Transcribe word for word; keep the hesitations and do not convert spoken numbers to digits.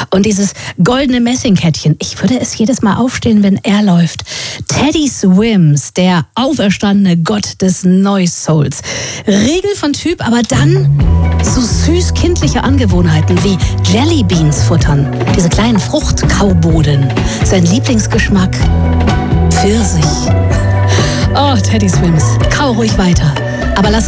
Und dieses goldene Messingkettchen, ich würde es jedes Mal aufstehen, wenn er läuft. Teddy Swims, der auferstandene Gott des Noise-Souls. Regel von Typ, aber dann so süß kindliche Angewohnheiten wie Jellybeans futtern, diese kleinen Fruchtkauboden. Sein Lieblingsgeschmack, Pfirsich. Oh, Teddy Swims, kau ruhig weiter, aber lass